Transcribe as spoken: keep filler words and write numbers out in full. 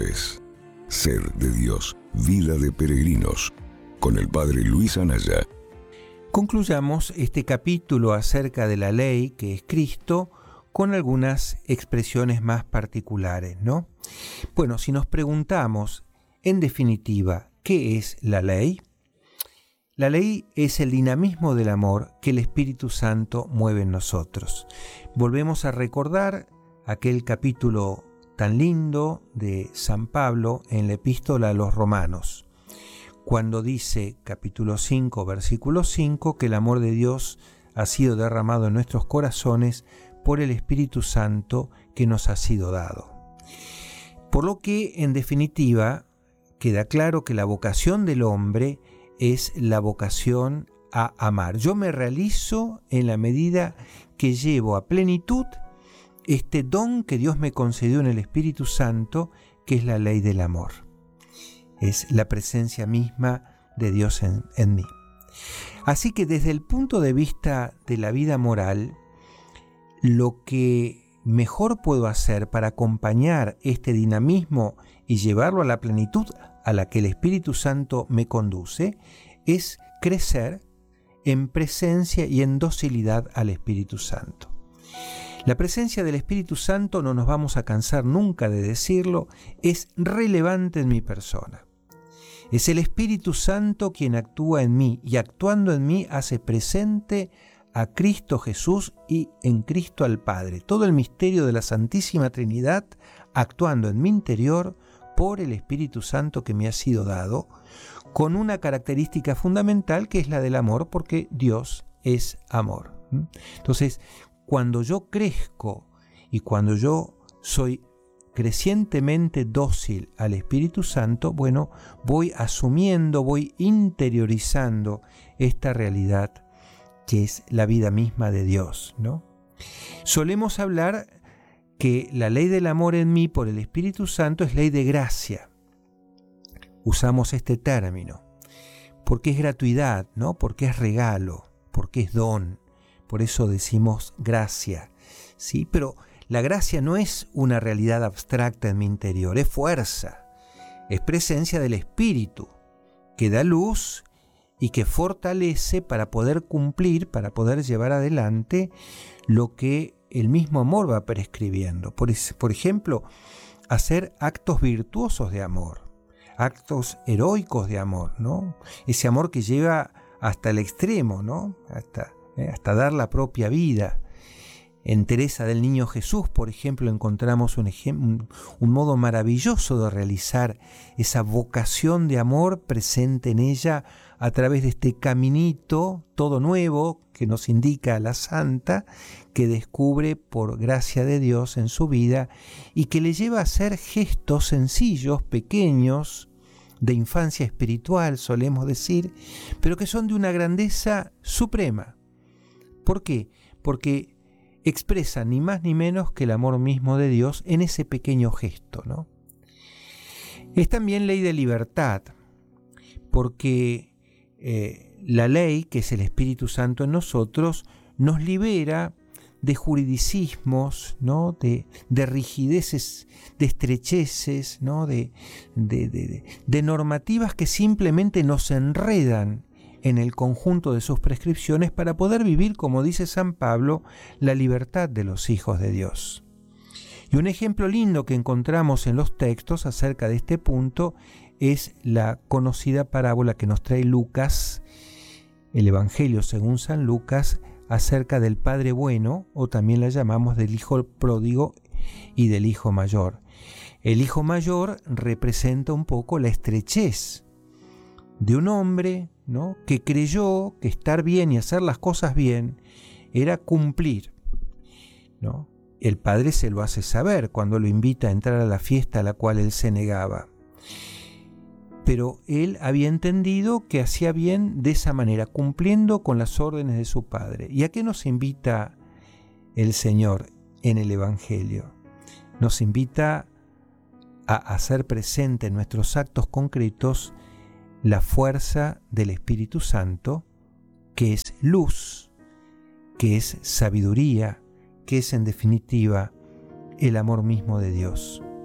es Ser de Dios, Vida de Peregrinos, con el Padre Luis Anaya. Concluyamos este capítulo acerca de la ley, que es Cristo, con algunas expresiones más particulares, ¿no? Bueno, si nos preguntamos, en definitiva, ¿qué es la ley? La ley es el dinamismo del amor que el Espíritu Santo mueve en nosotros. Volvemos a recordar aquel capítulo tan lindo de San Pablo en la Epístola a los Romanos, cuando dice, capítulo cinco, versículo cinco, que el amor de Dios ha sido derramado en nuestros corazones por el Espíritu Santo que nos ha sido dado. Por lo que, en definitiva, queda claro que la vocación del hombre es la vocación a amar. Yo me realizo en la medida que llevo a plenitud este don que Dios me concedió en el Espíritu Santo, que es la ley del amor. Es la presencia misma de Dios en, en mí. Así que desde el punto de vista de la vida moral, lo que mejor puedo hacer para acompañar este dinamismo y llevarlo a la plenitud a la que el Espíritu Santo me conduce, es crecer en presencia y en docilidad al Espíritu Santo. La presencia del Espíritu Santo, no nos vamos a cansar nunca de decirlo, es relevante en mi persona. Es el Espíritu Santo quien actúa en mí y actuando en mí hace presente a Cristo Jesús y en Cristo al Padre. Todo el misterio de la Santísima Trinidad actuando en mi interior por el Espíritu Santo que me ha sido dado, con una característica fundamental que es la del amor, porque Dios es amor. Entonces, cuando yo crezco y cuando yo soy crecientemente dócil al Espíritu Santo, bueno, voy asumiendo, voy interiorizando esta realidad que es la vida misma de Dios, ¿no? Solemos hablar que la ley del amor en mí por el Espíritu Santo es ley de gracia. Usamos este término porque es gratuidad, ¿no? Porque es regalo, porque es don. Por eso decimos gracia, ¿sí? Pero la gracia no es una realidad abstracta en mi interior, es fuerza, es presencia del Espíritu que da luz y que fortalece para poder cumplir, para poder llevar adelante lo que el mismo amor va prescribiendo. Por, por ejemplo, hacer actos virtuosos de amor, actos heroicos de amor, ¿no? Ese amor que lleva hasta el extremo, ¿no? Hasta, eh, hasta dar la propia vida. En Teresa del Niño Jesús, por ejemplo, encontramos un, ejem- un modo maravilloso de realizar esa vocación de amor presente en ella a través de este caminito todo nuevo que nos indica la santa, que descubre por gracia de Dios en su vida y que le lleva a hacer gestos sencillos, pequeños, de infancia espiritual, solemos decir, pero que son de una grandeza suprema. ¿Por qué? Porque expresa ni más ni menos que el amor mismo de Dios en ese pequeño gesto, ¿no? Es también ley de libertad, porque eh, la ley, que es el Espíritu Santo en nosotros, nos libera de juridicismos, ¿no? de, de rigideces, de estrecheces, ¿no? de, de, de, de normativas que simplemente nos enredan en el conjunto de sus prescripciones para poder vivir, como dice San Pablo, la libertad de los hijos de Dios. Y un ejemplo lindo que encontramos en los textos acerca de este punto es la conocida parábola que nos trae Lucas, el Evangelio según San Lucas, acerca del Padre Bueno, o también la llamamos del Hijo Pródigo y del Hijo Mayor. El Hijo Mayor representa un poco la estrechez de un hombre, ¿no? que creyó que estar bien y hacer las cosas bien era cumplir, ¿no? El padre se lo hace saber cuando lo invita a entrar a la fiesta a la cual él se negaba. Pero él había entendido que hacía bien de esa manera, cumpliendo con las órdenes de su padre. ¿Y a qué nos invita el Señor en el Evangelio? Nos invita a hacer presente en nuestros actos concretos la fuerza del Espíritu Santo, que es luz, que es sabiduría, que es en definitiva el amor mismo de Dios.